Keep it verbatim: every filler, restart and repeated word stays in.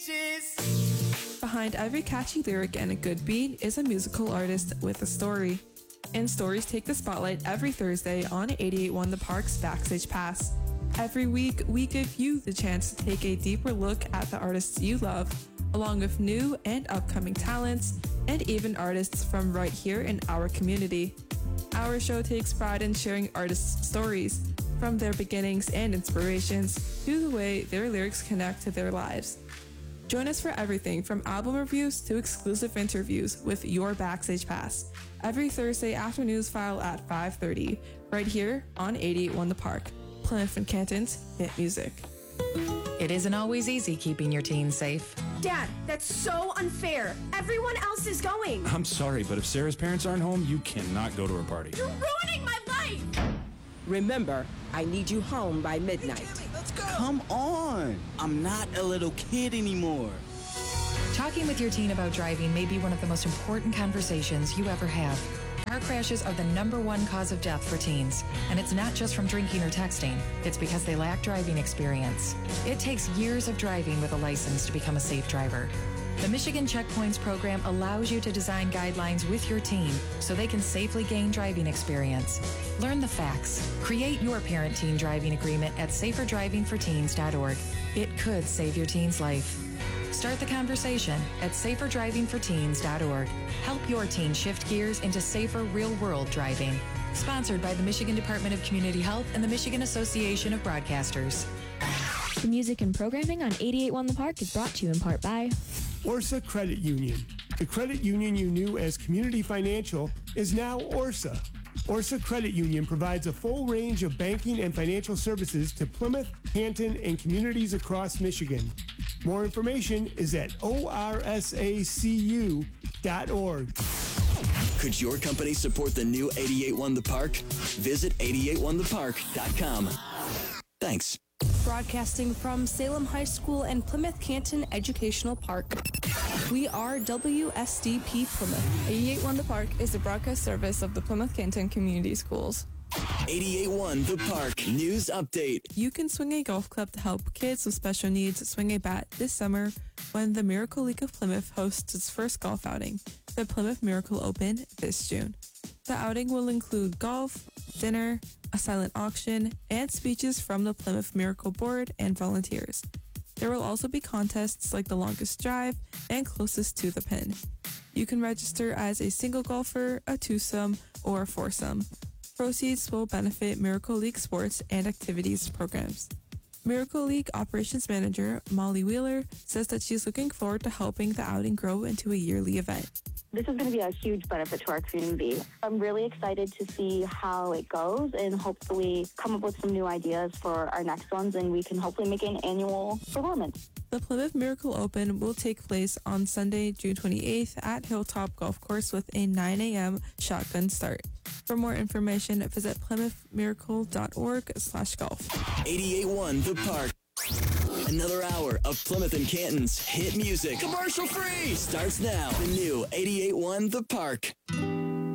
Behind every catchy lyric and a good beat is a musical artist with a story. And stories take the spotlight every Thursday on eighty-eight point one The Park's Backstage Pass. Every week, we give you the chance to take a deeper look at the artists you love, along with new and upcoming talents, and even artists from right here in our community. Our show takes pride in sharing artists' stories, from their beginnings and inspirations to the way their lyrics connect to their lives. Join us for everything from album reviews to exclusive interviews with your Backstage Pass every Thursday after Newsfile at five thirty, right here on eighty-eight point one The Park, Plymouth and Canton's hit music. It isn't always easy keeping your teens safe. Dad, that's so unfair. Everyone else is going. I'm sorry, but if Sarah's parents aren't home, you cannot go to her party. You're ruining my life! Remember, I need you home by midnight. Hey, Jimmy, let's go. Come on. I'm not a little kid anymore. Talking with your teen about driving may be one of the most important conversations you ever have. Car crashes are the number one cause of death for teens, and it's not just from drinking or texting. It's because they lack driving experience. It takes years of driving with a license to become a safe driver. The Michigan Checkpoints program allows you to design guidelines with your teen so they can safely gain driving experience. Learn the facts. Create your parent-teen driving agreement at safer driving for teens dot org. It could save your teen's life. Start the conversation at safer driving for teens dot org. Help your teen shift gears into safer real-world driving. Sponsored by the Michigan Department of Community Health and the Michigan Association of Broadcasters. The music and programming on eighty-eight point one The Park is brought to you in part by Orsa Credit Union. The credit union you knew as Community Financial is now Orsa. Orsa Credit Union provides a full range of banking and financial services to Plymouth, Canton, and communities across Michigan. More information is at O R S A C U dot org. Could your company support the new eighty-eight point one The Park? Visit eighty-eight one the park dot com. Thanks. Broadcasting from Salem High School and Plymouth Canton Educational Park. We are W S D P Plymouth. eighty-eight point one The Park is the broadcast service of the Plymouth Canton Community Schools. eighty-eight point one The Park News Update. You can swing a golf club to help kids with special needs swing a bat this summer when the Miracle League of Plymouth hosts its first golf outing, the Plymouth Miracle Open, this June. The outing will include golf, dinner, a silent auction, and speeches from the Plymouth Miracle Board and volunteers. There will also be contests like the longest drive and closest to the pin. You can register as a single golfer, a twosome, or a foursome. Proceeds will benefit Miracle League sports and activities programs. Miracle League Operations Manager Molly Wheeler says that she's looking forward to helping the outing grow into a yearly event. This is going to be a huge benefit to our community. I'm really excited to see how it goes and hopefully come up with some new ideas for our next ones, and we can hopefully make an annual performance. The Plymouth Miracle Open will take place on Sunday, June twenty-eighth at Hilltop Golf Course with a nine a.m. shotgun start. For more information, visit plymouth miracle dot org slash golf. eighty-eight point one The Park. Another hour of Plymouth and Canton's hit music. Commercial free! Starts now. The new eighty-eight point one The Park.